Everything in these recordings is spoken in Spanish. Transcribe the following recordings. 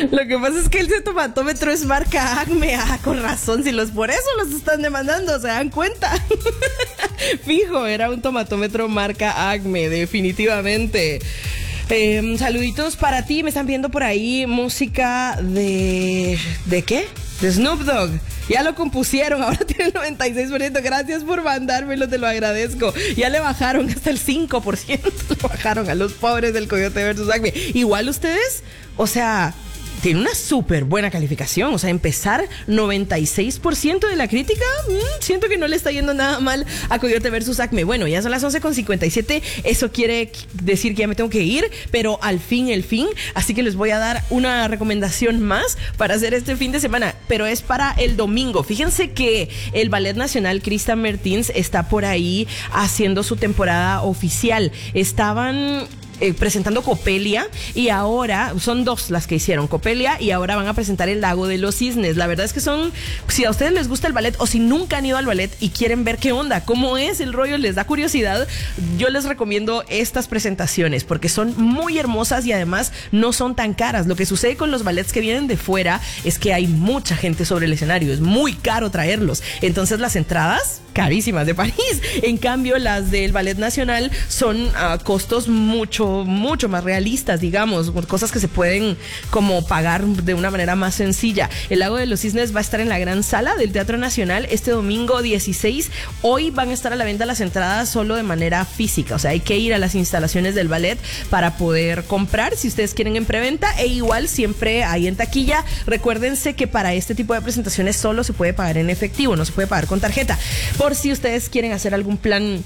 Lo que pasa es que el tomatómetro es marca Acme. Ah, con razón, por eso los están demandando, ¿se dan cuenta? Fijo, era un tomatómetro marca Acme, definitivamente. Saluditos para ti, me están viendo por ahí música ¿de qué? De Snoop Dogg. Ya lo compusieron, ahora tiene el 96%. Gracias por mandármelo, te lo agradezco. Ya le bajaron hasta el 5%. Le bajaron a los pobres del Coyote versus Acme. Igual ustedes, o sea, tiene una súper buena calificación. O sea, empezar 96% de la crítica. Siento que no le está yendo nada mal a Coyote versus Acme. Bueno, ya son las 11:57. Eso quiere decir que ya me tengo que ir, pero al fin el fin. Así que les voy a dar una recomendación más para hacer este fin de semana, pero es para el domingo. Fíjense que el Ballet Nacional Christa Mertins está por ahí haciendo su temporada oficial. Estaban presentando Copelia y ahora son dos las que hicieron Copelia y ahora van a presentar El Lago de los Cisnes. La verdad es que son, si a ustedes les gusta el ballet o si nunca han ido al ballet y quieren ver qué onda, cómo es el rollo, les da curiosidad, yo les recomiendo estas presentaciones porque son muy hermosas y además no son tan caras. Lo que sucede con los ballets que vienen de fuera es que hay mucha gente sobre el escenario, es muy caro traerlos, entonces las entradas carísimas de París. En cambio, las del Ballet Nacional son costos mucho más realistas, digamos, cosas que se pueden como pagar de una manera más sencilla. El Lago de los Cisnes va a estar en la gran sala del Teatro Nacional este domingo 16. Hoy van a estar a la venta las entradas solo de manera física, o sea, hay que ir a las instalaciones del ballet para poder comprar si ustedes quieren en preventa, e igual siempre hay en taquilla. Recuérdense que para este tipo de presentaciones solo se puede pagar en efectivo, no se puede pagar con tarjeta. Por si ustedes quieren hacer algún plan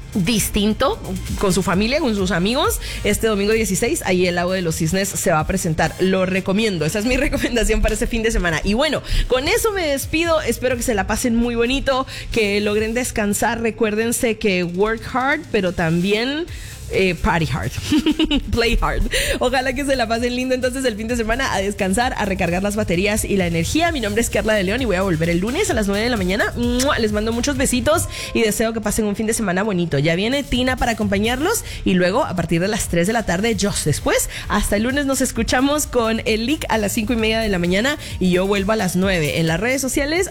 distinto con su familia, con sus amigos, este domingo 16 ahí el Lago de los Cisnes se va a presentar. Lo recomiendo, esa es mi recomendación para este fin de semana. Y bueno, con eso me despido, espero que se la pasen muy bonito, que logren descansar. Recuérdense que work hard, pero también party hard. Play hard. Ojalá que se la pasen lindo entonces el fin de semana, a descansar, a recargar las baterías y la energía. Mi nombre es Carla de León y voy a volver el lunes a las 9 de la mañana. Les mando muchos besitos y deseo que pasen un fin de semana bonito. Ya viene Tina para acompañarlos y luego a partir de las 3 de la tarde Josh. Después, hasta el lunes nos escuchamos con el Leak a las 5:30 de la mañana y yo vuelvo a las 9 en las redes sociales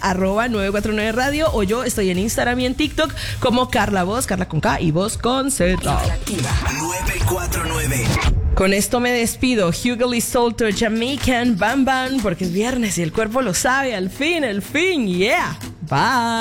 @949 Radio, o yo estoy en Instagram y en TikTok como Carla Voz, Carla con K y Voz con Z. 949. Con esto me despido. Hugely Salter, Jamaican, Bam Bam, porque es viernes y el cuerpo lo sabe. Al fin, yeah. Bye.